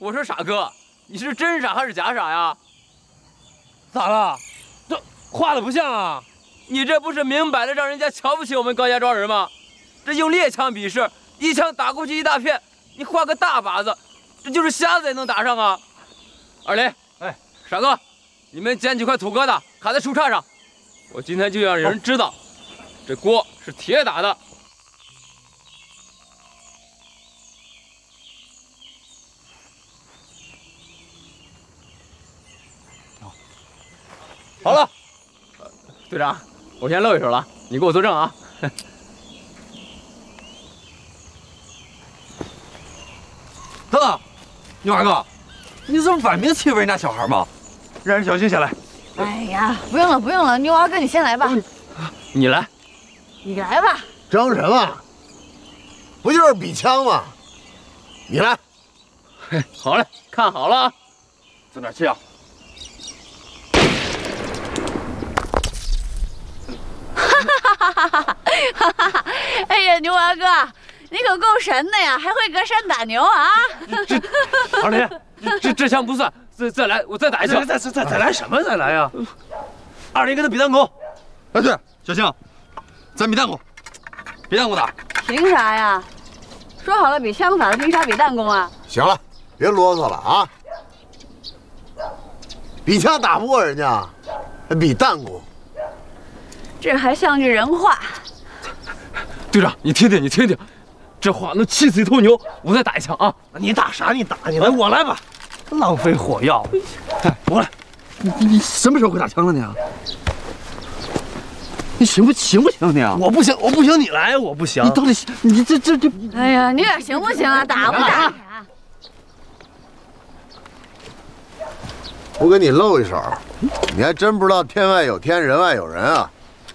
我说傻哥，你是真傻还是假傻呀？ 咋了？这画的不像啊！ 你这不是明摆着让人家瞧不起我们高家庄人吗？这用猎枪比试，一枪打过去一大片，你画个大靶子，这就是瞎子也能打上啊！二林， 哎， 傻哥，你们捡几块土疙瘩卡在树杈上，我今天就让人知道，这锅是铁打的。好了，队长，我先露一手了，你给我作证啊！ 哥，牛二哥，你怎么摆明欺负人家小孩嘛？让人小心下来。 哎呀，不用了，不用了，牛娃哥你先来吧。 你来， 你来吧。 争什么？不就是比枪吗？你来。 嘿，好嘞，看好了啊！ 走哪去啊？ 哎呀，牛娃哥，你可够神的呀，还会隔山打牛啊！ 二林，这枪不算，再来，我再打一枪。 再来什么？再来呀！二林跟他比弹弓。哎，对，小青，咱比弹弓，比弹弓打。 凭啥呀？说好了比枪法的，凭啥比弹弓啊？ 行了，别啰嗦了啊！比枪打不过人家，还比弹弓， 这还像句人话。 队长，你听听，你听听，这话能气死一头牛！我再打一枪啊！ 你打啥？你打你来，我来吧。浪费火药。哎，我来。你什么时候会打枪了你？你行不行你啊？我不行，你来，我不行。你到底你这。 哎呀，你俩行不行啊？打不打呀？ 不给你露一手，你还真不知道天外有天，人外有人啊！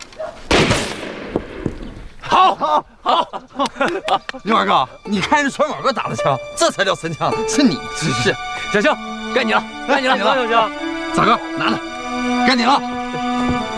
好，牛二哥，你看人村某哥打的枪，这才叫神枪，是你是小青，该你了，该你了，小青。 咋哥拿着，该你了。